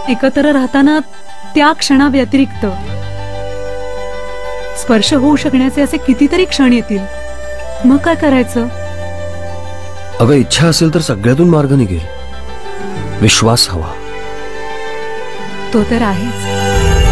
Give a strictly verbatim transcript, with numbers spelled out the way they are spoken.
एकत्र राहताना त्या क्षणा व्यतिरिक्त स्पर्श होऊ शकण्याचे असे कितीतरी क्षण येतील. मग काय करायचं? अगं, इच्छा असेल तर सगळ्यातून मार्ग निघेल. विश्वास हवा. तो तर आहेच.